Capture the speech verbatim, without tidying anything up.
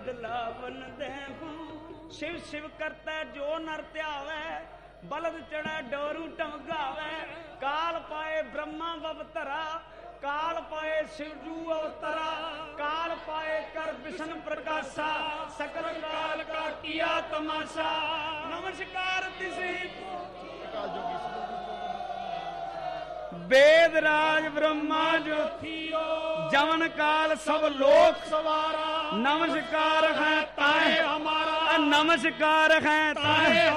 बदला बन देहूं। शिव शिव करता जो नर ध्यावे, बलद चढ़ा डोरू टमकावे। काल पाए ब्रह्मा बवतरा, काल पाए शिवजू अवतरा। काल पाए कर विष्णु प्रकाशा, सकल काल का किया तमाशा। नमस्कार तिसे वेद राज ब्रह्मा ज्योतियो, जवन काल सब लोक सवारा। नमस्कार है ताहे हमारा, नमस्कार है ताहे